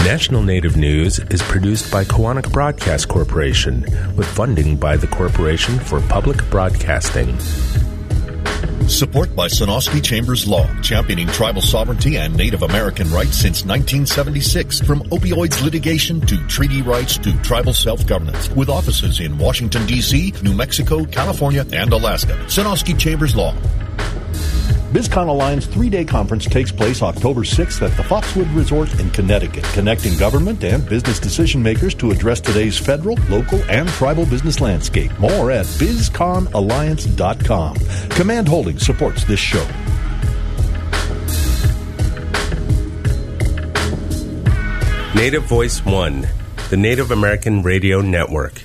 National Native News is produced by Koahnic Broadcast Corporation with funding by the Corporation for Public Broadcasting. Support by Sonosky Chambers Law, championing tribal sovereignty and Native American rights since 1976. From opioids litigation to treaty rights to tribal self-governance. With offices in Washington, D.C., New Mexico, California, and Alaska. Sonosky Chambers Law. BizCon Alliance 3-day conference takes place October 6th at the Foxwood Resort in Connecticut, connecting government and business decision makers to address today's federal, local, and tribal business landscape. More at bizconalliance.com. Command Holdings supports this show. Native Voice One, the Native American Radio Network.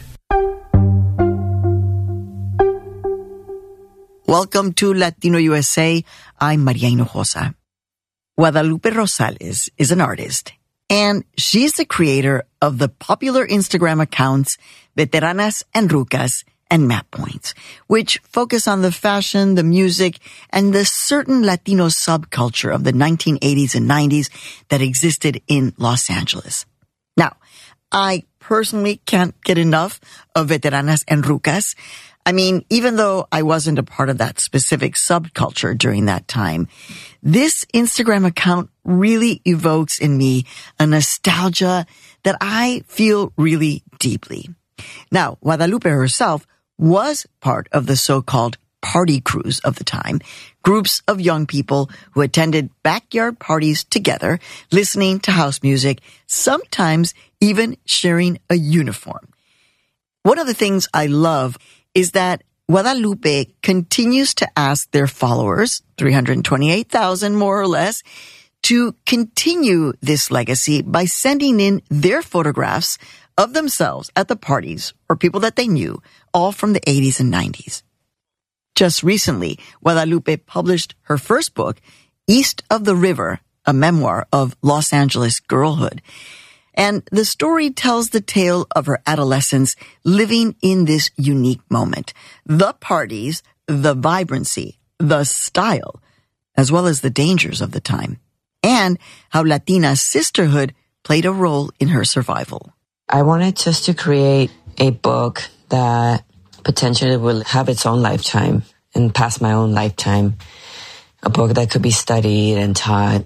Welcome to Latino USA. I'm Maria Hinojosa. Guadalupe Rosales is an artist, and she's the creator of the popular Instagram accounts Veteranas and Rucas and Map Points, which focus on the fashion, the music, and the certain Latino subculture of the 1980s and 90s that existed in Los Angeles. Now, I personally can't get enough of Veteranas and Rucas. I mean, even though I wasn't a part of that specific subculture during that time, this Instagram account really evokes in me a nostalgia that I feel really deeply. Now, Guadalupe herself was part of the so-called party crews of the time, groups of young people who attended backyard parties together, listening to house music, sometimes even sharing a uniform. One of the things I love is that Guadalupe continues to ask their followers, 328,000 more or less, to continue this legacy by sending in their photographs of themselves at the parties or people that they knew, all from the 80s and 90s. Just recently, Guadalupe published her first book, East of the River, a memoir of Los Angeles girlhood. And the story tells the tale of her adolescence living in this unique moment. The parties, the vibrancy, the style, as well as the dangers of the time. And how Latina sisterhood played a role in her survival. I wanted just to create a book that potentially will have its own lifetime and pass my own lifetime. A book that could be studied and taught,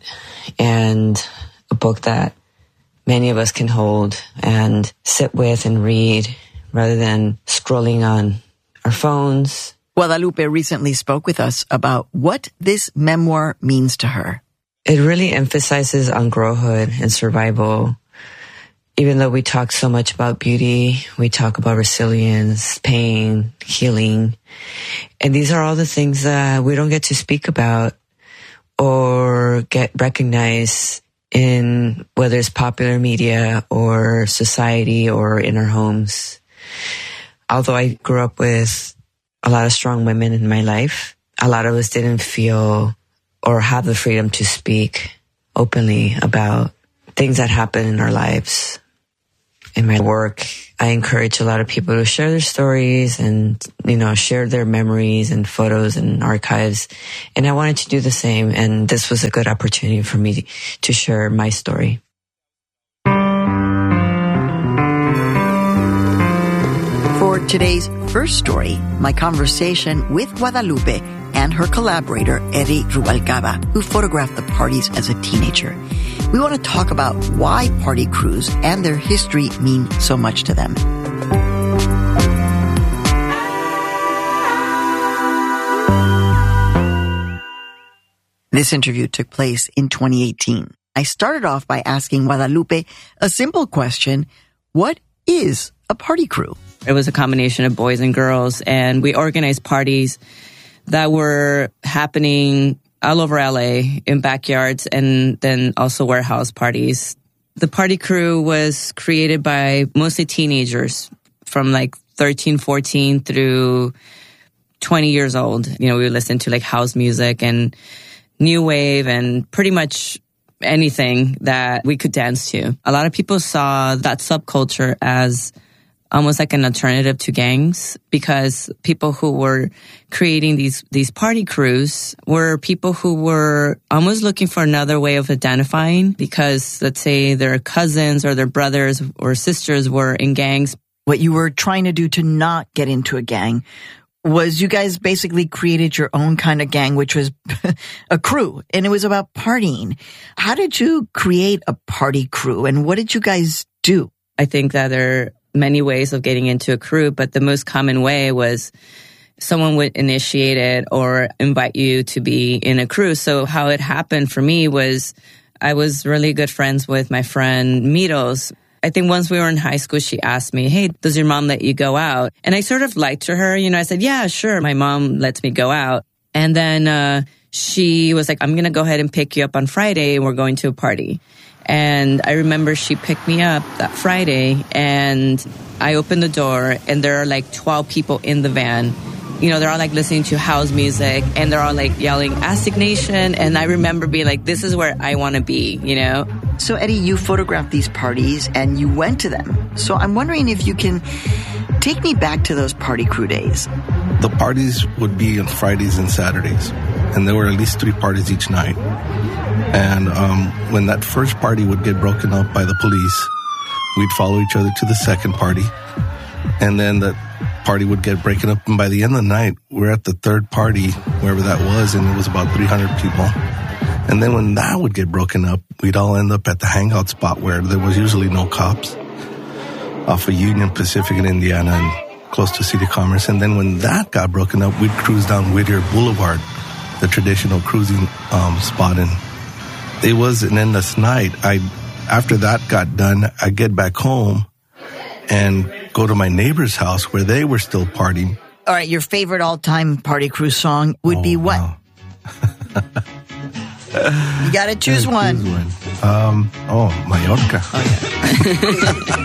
and a book that many of us can hold and sit with and read rather than scrolling on our phones. Guadalupe recently spoke with us about what this memoir means to her. It really emphasizes on girlhood and survival. Even though we talk so much about beauty, we talk about resilience, pain, healing. And these are all the things that we don't get to speak about or get recognized in whether it's popular media or society or in our homes. Although I grew up with a lot of strong women in my life, a lot of us didn't feel or have the freedom to speak openly about things that happen in our lives. In my work, I encourage a lot of people to share their stories and, share their memories and photos and archives. And I wanted to do the same. And this was a good opportunity for me to share my story. For today's first story, my conversation with Guadalupe and her collaborator, Eddie Rubalcaba, who photographed the parties as a teenager. We want to talk about why party crews and their history mean so much to them. This interview took place in 2018. I started off by asking Guadalupe a simple question: what is a party crew? It was a combination of boys and girls, and we organized parties that were happening all over LA in backyards and then also warehouse parties. The party crew was created by mostly teenagers from like 13, 14 through 20 years old. We would listen to like house music and new wave and pretty much anything that we could dance to. A lot of people saw that subculture as almost like an alternative to gangs, because people who were creating these party crews were people who were almost looking for another way of identifying, because let's say their cousins or their brothers or sisters were in gangs. What you were trying to do to not get into a gang was you guys basically created your own kind of gang, which was a crew, and it was about partying. How did you create a party crew, and what did you guys do? I think that there are many ways of getting into a crew, but the most common way was someone would initiate it or invite you to be in a crew. So how it happened for me was I was really good friends with my friend Miros. I think once we were in high school, she asked me, hey, does your mom let you go out? And I sort of lied to her. I said, yeah, sure. My mom lets me go out. And then she was like, I'm going to go ahead and pick you up on Friday. We're going to a party. And I remember she picked me up that Friday, and I opened the door, and there are like 12 people in the van. They're all like listening to house music, and they're all like yelling Aztec Nation. And I remember being like, this is where I want to be, So Eddie, you photographed these parties and you went to them. So I'm wondering if you can take me back to those party crew days. The parties would be on Fridays and Saturdays, and there were at least 3 parties each night. And when that first party would get broken up by the police, we'd follow each other to the second party. And then the party would get broken up. And by the end of the night, we're at the third party, wherever that was, and it was about 300 people. And then when that would get broken up, we'd all end up at the hangout spot where there was usually no cops, off of Union Pacific in Indiana and close to City Commerce. And then when that got broken up, we'd cruise down Whittier Boulevard, the traditional cruising spot. And it was an endless night. After that got done, I'd get back home and go to my neighbor's house where they were still partying. All right, your favorite all-time party crew song would be what? Wow. You got to choose one. Mallorca. Oh, yeah.